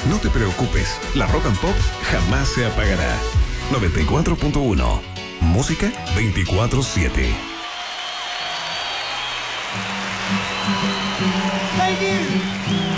No te preocupes, la Rock and Pop jamás se apagará. 94.1. Música 24/7.